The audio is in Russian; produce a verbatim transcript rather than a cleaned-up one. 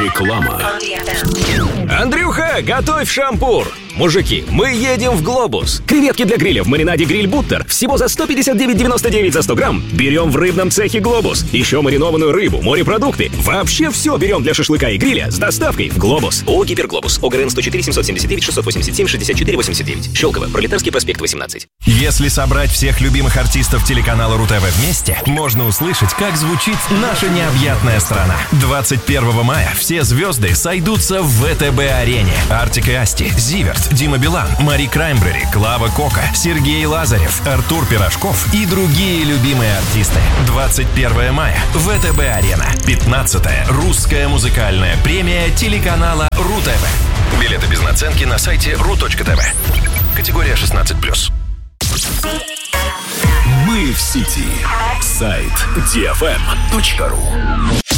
Реклама. Андрюха, готовь шампур! Мужики, мы едем в Глобус. Креветки для гриля в маринаде Гриль Буттер всего за сто пятьдесят девять девяносто девять за сто грамм. Берем в рыбном цехе Глобус. Еще маринованную рыбу, морепродукты. Вообще все берем для шашлыка и гриля с доставкой в Глобус. ООО «Гиперглобус». ОГРН сто четыре семьсот семьдесят девять шестьсот восемьдесят семь шестьдесят четыре восемьдесят девять. Щелково. Пролетарский проспект восемнадцать. Если собрать всех любимых артистов телеканала РУ-ТВ вместе, можно услышать, как звучит наша необъятная страна. двадцать первого мая все звезды сойдутся в ВТБ-арене. Артик и Асти, Зиверт, Дима Билан, Мари Краймбрери, Клава Кока, Сергей Лазарев, Артур Пирожков и другие любимые артисты. двадцать первого мая. ВТБ-арена. пятнадцатая русская музыкальная премия телеканала РУ-ТВ. Билеты без наценки на сайте ру точка тв. Категория шестнадцать плюс. Мы в сети. Сайт ди эф эм точка ру.